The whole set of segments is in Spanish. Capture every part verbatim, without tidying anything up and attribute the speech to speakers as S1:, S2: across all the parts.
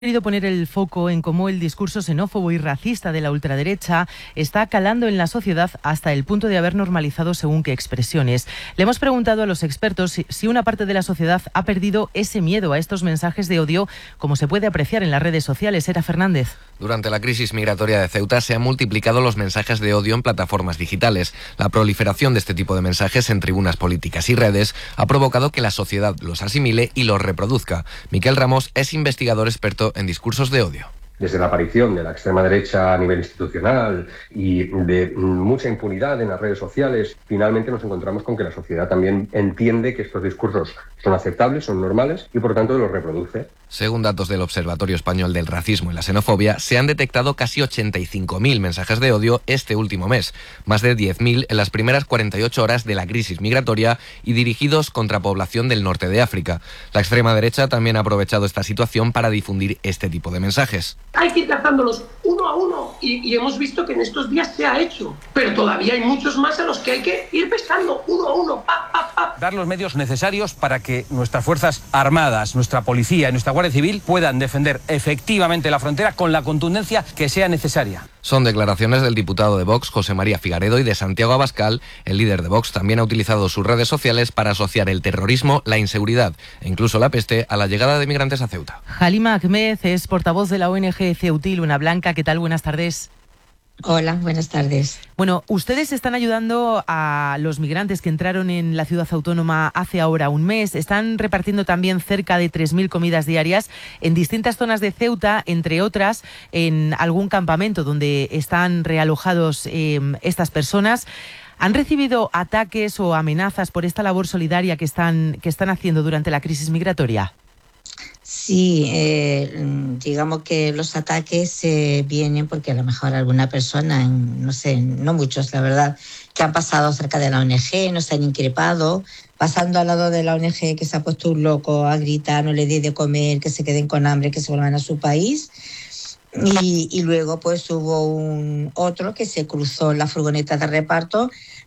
S1: Querido poner el foco en cómo el discurso xenófobo y racista de la ultraderecha está calando en la sociedad hasta el punto de haber normalizado según qué expresiones. Le hemos preguntado a los expertos si, si una parte de la sociedad ha perdido ese miedo a estos mensajes de odio, como se puede apreciar en las redes sociales. Era Fernández.
S2: Durante la crisis migratoria de Ceuta se han multiplicado los mensajes de odio en plataformas digitales. La proliferación de este tipo de mensajes en tribunas políticas y redes ha provocado que la sociedad los asimile y los reproduzca. Miquel Ramos es investigador experto en discursos de odio.
S3: Desde la aparición de la extrema derecha a nivel institucional y de mucha impunidad en las redes sociales, finalmente nos encontramos con que la sociedad también entiende que estos discursos son aceptables, son normales y por tanto los reproduce.
S2: Según datos del Observatorio Español del Racismo y la Xenofobia, se han detectado casi ochenta y cinco mil mensajes de odio este último mes, más de diez mil en las primeras cuarenta y ocho horas de la crisis migratoria y dirigidos contra población del norte de África. La extrema derecha también ha aprovechado esta situación para difundir este tipo de mensajes.
S4: Hay que ir cazándolos uno a uno y, y hemos visto que en estos días se ha hecho, pero todavía hay muchos más a los que hay que ir pescando uno a uno, pa, pa, pa.
S5: Dar los medios necesarios para que nuestras Fuerzas Armadas, nuestra Policía y nuestra Guardia Civil puedan defender efectivamente la frontera con la contundencia que sea necesaria.
S2: Son declaraciones del diputado de Vox, José María Figaredo, y de Santiago Abascal. El líder de Vox también ha utilizado sus redes sociales para asociar el terrorismo, la inseguridad e incluso la peste a la llegada de migrantes a Ceuta.
S1: Halima Ahmed es portavoz de la O N G Ceutí Luna Blanca. ¿Qué tal? Buenas tardes.
S6: Hola, buenas tardes.
S1: Bueno, ustedes están ayudando a los migrantes que entraron en la ciudad autónoma hace ahora un mes. Están repartiendo también cerca de tres mil comidas diarias en distintas zonas de Ceuta, entre otras en algún campamento donde están realojados eh, estas personas. ¿Han recibido ataques o amenazas por esta labor solidaria que están, que están haciendo durante la crisis migratoria?
S6: Sí, eh, digamos que los ataques eh, vienen porque a lo mejor alguna persona, no sé, no muchos la verdad, que han pasado cerca de la O N G, nos han increpado, pasando al lado de la O N G que se ha puesto un loco a gritar, no le dé de comer, que se queden con hambre, que se vuelvan a su país. Y, y luego pues hubo un otro que se cruzó la furgoneta de reparto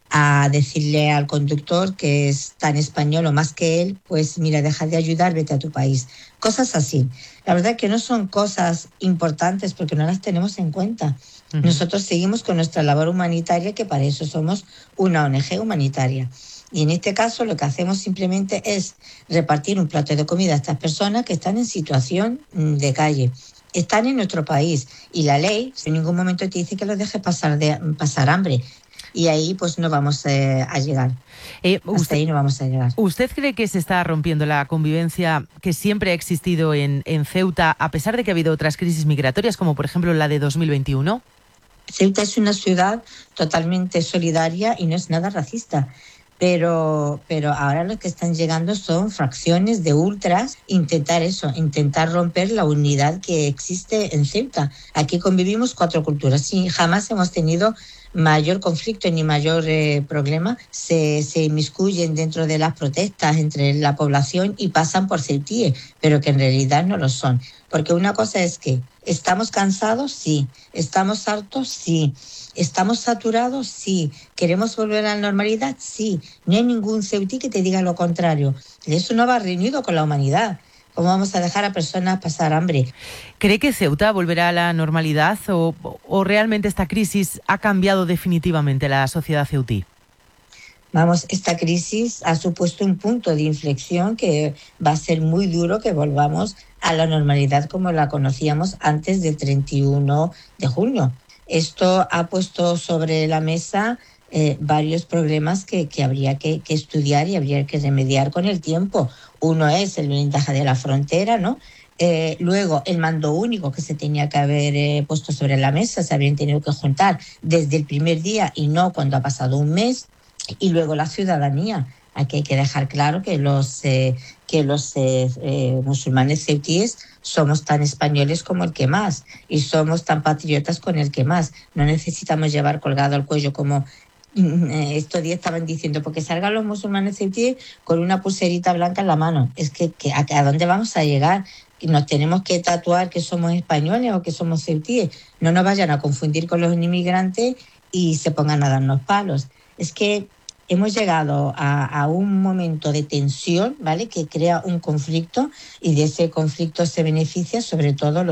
S6: a decirle al conductor, que es tan español o más que él, pues mira, deja de ayudar, vete a tu país. Cosas así. La verdad que no son cosas importantes porque no las tenemos en cuenta. Uh-huh. Nosotros seguimos con nuestra labor humanitaria, que para eso somos una O N G humanitaria. Y en este caso lo que hacemos simplemente es repartir un plato de comida a estas personas que están en situación de calle. Están en nuestro país y la ley en ningún momento te dice que los dejes pasar, de, pasar hambre. Y ahí pues no vamos eh, a llegar. Eh, Hasta usted, ahí no vamos a llegar.
S1: ¿Usted cree que se está rompiendo la convivencia que siempre ha existido en, en Ceuta, a pesar de que ha habido otras crisis migratorias, como por ejemplo la de dos mil veintiuno?
S6: Ceuta es una ciudad totalmente solidaria y no es nada racista. Pero, pero ahora lo que están llegando son fracciones de ultras, intentar eso, intentar romper la unidad que existe en Ceuta. Aquí convivimos cuatro culturas y jamás hemos tenido mayor conflicto ni mayor eh, problema. Se, se inmiscuyen dentro de las protestas entre la población y pasan por ceutíes, pero que en realidad no lo son. Porque una cosa es que estamos cansados, sí. Estamos hartos, sí. ¿Estamos saturados? Sí. ¿Queremos volver a la normalidad? Sí. No hay ningún ceutí que te diga lo contrario. Eso no va reunido con la humanidad. ¿Cómo vamos a dejar a personas pasar hambre?
S1: ¿Cree que Ceuta volverá a la normalidad o, o realmente esta crisis ha cambiado definitivamente la sociedad ceutí?
S6: Vamos, esta crisis ha supuesto un punto de inflexión que va a ser muy duro que volvamos a la normalidad como la conocíamos antes del treinta y uno de junio. Esto ha puesto sobre la mesa eh, varios problemas que, que habría que, que estudiar y habría que remediar con el tiempo. Uno es el blindaje de la frontera, ¿no? Eh, luego, el mando único que se tenía que haber eh, puesto sobre la mesa, se habrían tenido que juntar desde el primer día y no cuando ha pasado un mes. Y luego la ciudadanía. Aquí hay que dejar claro que los, eh, que los eh, eh, musulmanes ceutíes somos tan españoles como el que más y somos tan patriotas con el que más. No necesitamos llevar colgado al cuello como eh, estos días estaban diciendo, porque salgan los musulmanes ceutíes con una pulserita blanca en la mano. Es que, que ¿a, ¿a dónde vamos a llegar? ¿Nos tenemos que tatuar que somos españoles o que somos ceutíes? No nos vayan a confundir con los inmigrantes y se pongan a darnos palos. Es que hemos llegado a, a un momento de tensión, ¿vale?, que crea un conflicto, y de ese conflicto se beneficia sobre todo los